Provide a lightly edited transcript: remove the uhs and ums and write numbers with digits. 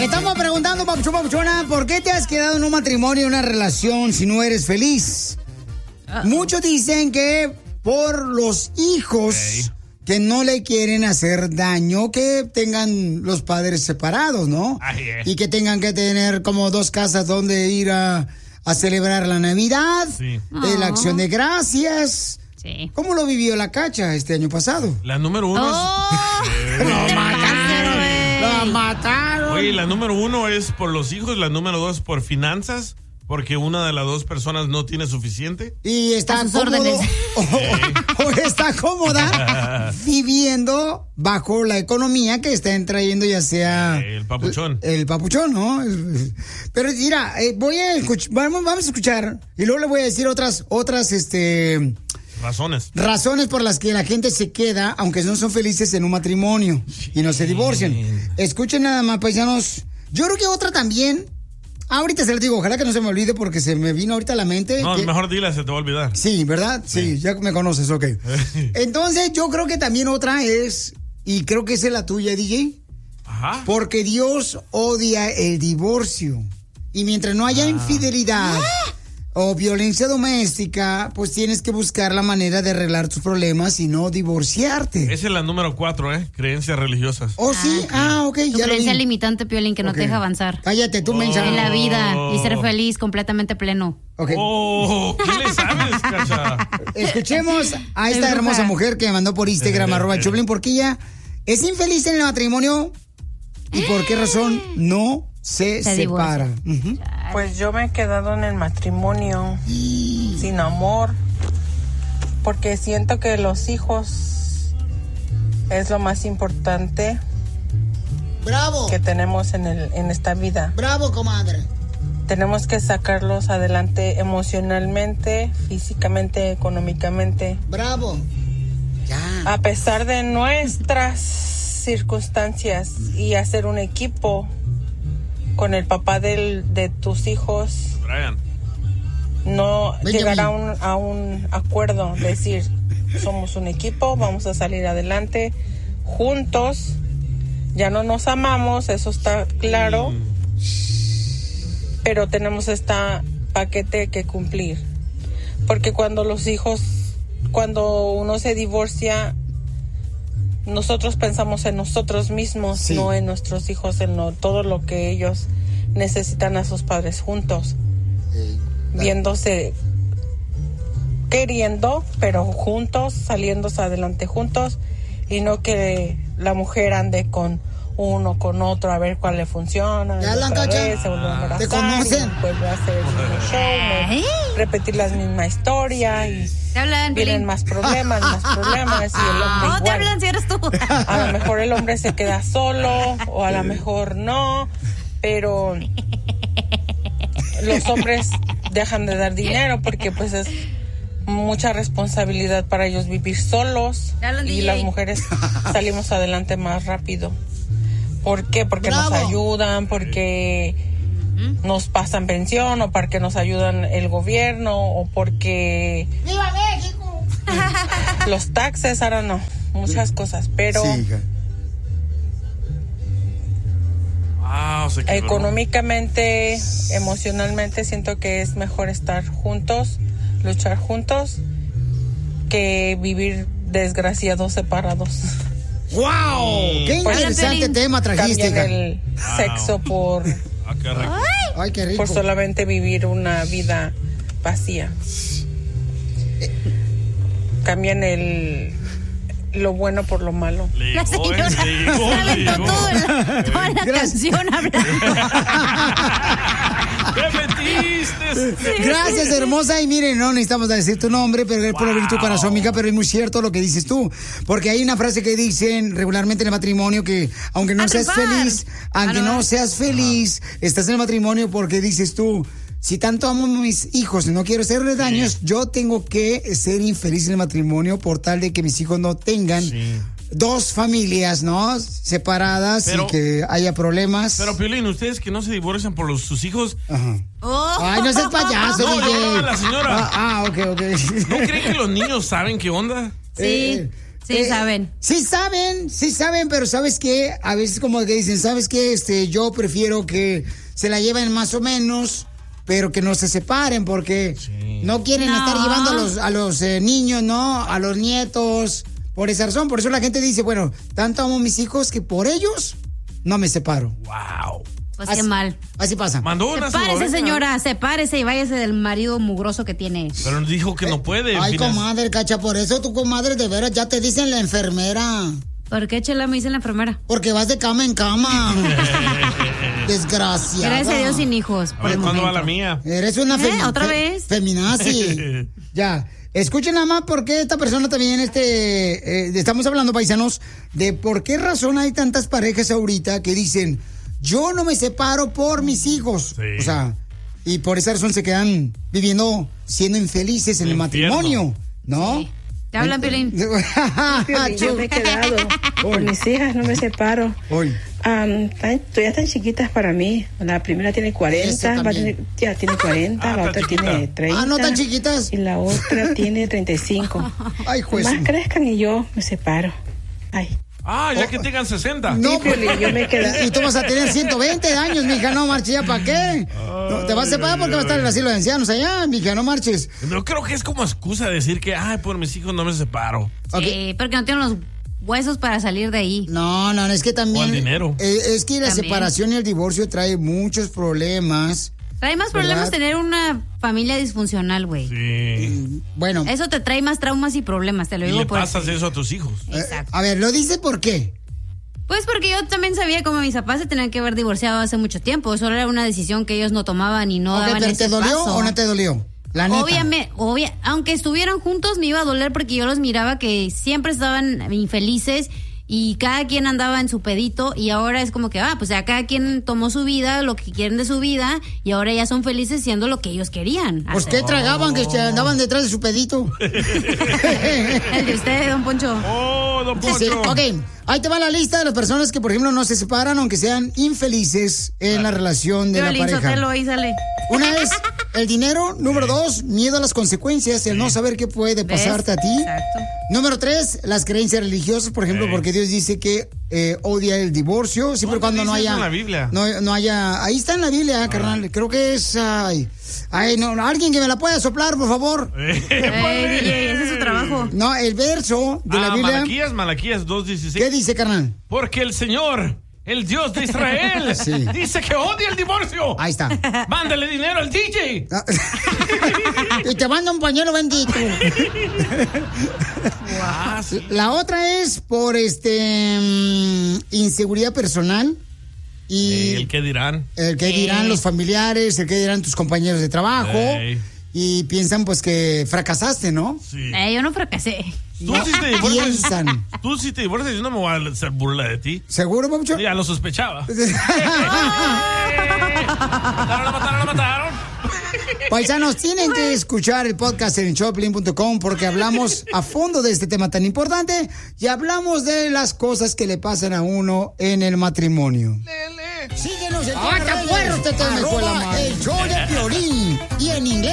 Estamos preguntando, papuchona, ¿por qué te has quedado en un matrimonio, en una relación, si no eres feliz? Muchos dicen que por los hijos que no le quieren hacer daño, que tengan los padres separados, ¿no? Y que tengan que tener como 2 casas donde ir a celebrar la Navidad, la Acción de Gracias. Sí. ¿Cómo lo vivió la Cacha este año pasado? La número 1 ¡Lo mataron! Oye, la número 1 es por los hijos, la número 2 por finanzas, porque una de las 2 personas no tiene suficiente. Y está cómodo o está cómoda viviendo bajo la economía que están trayendo, ya sea el papuchón. El papuchón, ¿no? Pero mira, vamos a escuchar y luego le voy a decir otras razones por las que la gente se queda, aunque no son felices en un matrimonio y no se divorcian. Escuchen nada más, paisanos. Yo creo que otra también. Ahorita se les digo, ojalá que no se me olvide porque se me vino ahorita a la mente. No, mejor dile, se te va a olvidar. Sí, ¿verdad? Sí, ya me conoces, ok. Entonces, yo creo que también otra es, y creo que esa es la tuya, DJ. Ajá. Porque Dios odia el divorcio. Y mientras no haya infidelidad o violencia doméstica, pues tienes que buscar la manera de arreglar tus problemas y no divorciarte. Esa es la número 4, creencias religiosas. ¿Oh, sí? Ok. Tu creencia limitante, Piolín, que no te deja avanzar. Cállate, tú mensaje. En la vida y ser feliz, completamente pleno. Okay. ¿Qué le sabes, Cacha? Escuchemos a esta hermosa mujer que me mandó por Instagram, @Choplin, porque ella es infeliz en el matrimonio y por qué razón no se separa. Pues yo me he quedado en el matrimonio sin amor porque siento que los hijos es lo más importante que tenemos en esta vida. Bravo, comadre. Tenemos que sacarlos adelante emocionalmente, físicamente, económicamente. Bravo. Ya. A pesar de nuestras circunstancias y hacer un equipo con el papá de tus hijos, Brian. No llegar a un acuerdo, decir, somos un equipo, vamos a salir adelante juntos, ya no nos amamos, eso está claro, pero tenemos este paquete que cumplir, porque cuando uno se divorcia, nosotros pensamos en nosotros mismos, no en nuestros hijos, en todo lo que ellos necesitan a sus padres juntos, viéndose, queriendo, pero juntos, saliéndose adelante juntos, y no que la mujer ande con uno, con otro, a ver cuál le funciona. Ya la Cacha, ¿te conocen? Vuelve a hacer el mismo show, repetir la misma historia y vienen más problemas y el hombre igual. Te hablan si eres tú. A lo mejor el hombre se queda solo o a lo mejor no, pero los hombres dejan de dar dinero porque pues es mucha responsabilidad para ellos vivir solos y las mujeres salimos adelante más rápido. ¿Por qué? Porque nos ayudan, porque nos pasan pensión o porque nos ayudan el gobierno o porque ¡Viva México! Los taxes, ahora no, muchas cosas, pero económicamente, emocionalmente siento que es mejor estar juntos, luchar juntos, que vivir desgraciados separados. ¡Wow! ¡Qué interesante tema trajiste! Cambian el sexo por... Ay, qué rico. Por solamente vivir una vida vacía. Cambian lo bueno por lo malo. La señora se aventó toda la canción hablando. ¿Qué metiste? Gracias, hermosa. Y miren, no necesitamos decir tu nombre, pero por abrir tu corazón, amiga, pero es muy cierto lo que dices tú. Porque hay una frase que dicen regularmente en el matrimonio que aunque no seas feliz, estás en el matrimonio porque dices tú, si tanto amo a mis hijos y no quiero hacerles daños, yo tengo que ser infeliz en el matrimonio por tal de que mis hijos no tengan dos familias, ¿no? Separadas y que haya problemas. Pero, Piolín, ustedes que no se divorcian por sus hijos. Ajá. Ay, no seas payaso, no, la señora. Ok. ¿No creen que los niños saben qué onda? Sí. Sí saben. Sí saben, pero ¿sabes qué? A veces como que dicen, ¿sabes qué? Yo prefiero que se la lleven más o menos, pero que no se separen porque no quieren estar llevando a los niños, ¿no? A los nietos. Por esa razón, por eso la gente dice, bueno, tanto amo a mis hijos que por ellos no me separo. Wow. Pues qué mal. Así pasa. Mandó una sepárese, señora, sepárese y váyase del marido mugroso que tiene. Pero dijo que no puede. Ay, comadre, Cacha, por eso tu comadre de veras ya te dicen la enfermera. ¿Por qué, Chela, me dice la enfermera? Porque vas de cama en cama. Desgraciada. Gracias a Dios sin hijos. A ver, ¿cuándo va la mía? Eres una ¿Otra vez? Feminazi. Ya. Escuchen nada más por qué esta persona también, estamos hablando, paisanos, de por qué razón hay tantas parejas ahorita que dicen, yo no me separo por mis hijos. Sí. O sea, y por esa razón se quedan viviendo, siendo infelices en el matrimonio, ¿no? Sí. ¿Te hablan, Piolín? Yo me he quedado. Por mis hijas no me separo. Todavía están chiquitas para mí. La primera tiene 40, ya tiene 40, la otra tiene 30. ¿No tan chiquitas? Y la otra tiene 35. Ay, juez. Más crezcan y yo me separo. Ay. Ya que tengan 60. No, Piolín, yo me quedé. Y tú vas a tener 120 años, mija, no marches ya, ¿para qué? No, te vas a separar porque va a estar en el asilo de ancianos allá, mija, no marches. No creo que es como excusa decir que, por mis hijos no me separo. Sí, porque no tienen los huesos para salir de ahí. No, es que también. O el dinero. Es que la separación y el divorcio trae muchos problemas. Trae más problemas tener una familia disfuncional, güey. Sí. Bueno. Eso te trae más traumas y problemas, te lo digo. Y le pasas eso a tus hijos. Exacto. A ver, ¿lo dices por qué? Pues porque yo también sabía cómo mis papás se tenían que haber divorciado hace mucho tiempo. Solo era una decisión que ellos no tomaban y no daban ese ¿Te dolió paso. o no te dolió? La neta. Aunque estuvieran juntos me iba a doler porque yo los miraba que siempre estaban infelices y cada quien andaba en su pedito y ahora es como que, pues ya cada quien tomó su vida, lo que quieren de su vida y ahora ya son felices siendo lo que ellos querían. Pues ¿qué tragaban que andaban detrás de su pedito? El de usted, don Poncho. Don Poncho. Sí, ok, ahí te va la lista de las personas que, por ejemplo, no se separan aunque sean infelices en la relación de la pareja. Ahí sale. Una es el dinero. Número 2, miedo a las consecuencias, el no saber qué puede pasarte a ti. Exacto. Número 3, las creencias religiosas, por ejemplo, porque Dios dice que odia el divorcio, siempre cuando no haya. En la Biblia? No haya. Ahí está en la Biblia, carnal. Creo que es. Alguien que me la pueda soplar, por favor. DJ, ese es su trabajo. No, el verso de la Biblia. Malaquías 2:16. ¿Qué dice, carnal? Porque el Señor, el Dios de Israel, dice que odia el divorcio. Ahí está. Mándale dinero al DJ. Y te manda un pañuelo bendito. La otra es por inseguridad personal. Y el que dirán. El que dirán los familiares, el que dirán tus compañeros de trabajo. Y piensan pues que fracasaste, ¿no? Sí. Yo no fracasé. Tú sí te divorcias. Tú sí te divorcias, yo no me voy a hacer burla de ti. ¿Seguro, Papucho? Ya lo sospechaba. Lo mataron. Paisanos, tienen que escuchar el podcast en Choplin.com porque hablamos a fondo de este tema tan importante y hablamos de las cosas que le pasan a uno en el matrimonio. Síguenos en el show de Piolín y en inglés.